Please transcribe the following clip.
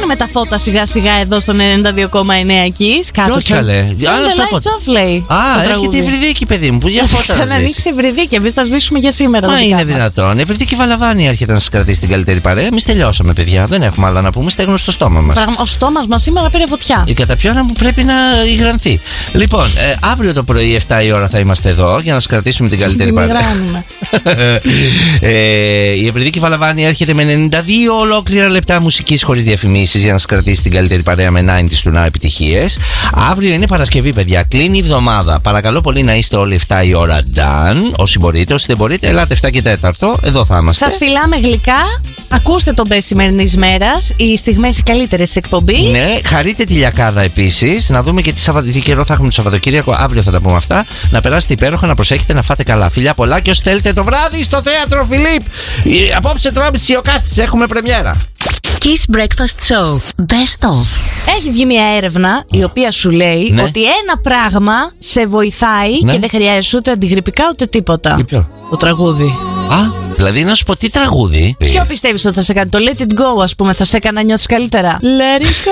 σβήνουμε τα φώτα σιγά σιγά εδώ στον 92,9 εκεί. Κάτω. Όχι καλέ. Lights off λέει. Έρχεται η Ευρυδίκη, παιδί μου. Που για φώτα. Ξανανοίξει η Ευρυδίκη. Εμείς θα σβήσουμε για σήμερα. Μα είναι δυνατόν. Η Ευρυδίκη Βαλαβάνη έρχεται να σας κρατήσει την καλύτερη παρέα. Εμείς τελειώσαμε, παιδιά. Δεν έχουμε άλλα να πούμε. Στέγνω στο στόμα μας. Ο στόμας μας σήμερα πήρε φωτιά. Η καταπιώνα μου πρέπει να υγρανθεί. Λοιπόν, αύριο το πρωί 7 η ώρα θα είμαστε εδώ για να σας κρατήσουμε την καλύτερη παρέα. Η Ευρυδίκη Βαλαβάνη έρχεται με 92 ολόκληρα λεπτά μουσικής χωρίς διαφημίσεις για να σας κρατήσει την καλύτερη παρέα με 90's του να επιτυχίες. Αύριο είναι Παρασκευή, παιδιά. Κλείνει η εβδομάδα. Παρακαλώ πολύ να είστε όλοι 7 η ώρα done. Όσοι μπορείτε, όσοι δεν μπορείτε, ελάτε 7 και 4. Εδώ θα είμαστε. Σας φιλάμε γλυκά. Ακούστε τον Μπε σημερινής μέρας. Οι στιγμές οι καλύτερες εκπομπής. Ναι, χαρείτε τη λιακάδα επίσης. Να δούμε και τι καιρό θα έχουμε το Σαββατοκύριακο. Αύριο θα τα πούμε αυτά. Να περάσετε υπέροχα, να προσέχετε, να φάτε καλά. Φιλιά πολλά και όσοι θέλετε το βράδυ στο θέατρο Φιλίπ. Απόψε τρώμε σιοκάστης, έχουμε πρεμιέρα. Kiss Breakfast Show. Best of. Έχει βγει μια έρευνα η οποία σου λέει ότι ένα πράγμα σε βοηθάει και δεν χρειάζεσαι ούτε αντιγρυπικά ούτε τίποτα. Ποιο? Το τραγούδι. Δηλαδή να σου πω τι τραγούδι. Ποιο πιστεύεις ότι θα σε κάνει? Το Let It Go, ας πούμε, θα σε έκανε να νιώθεις καλύτερα? Let it go.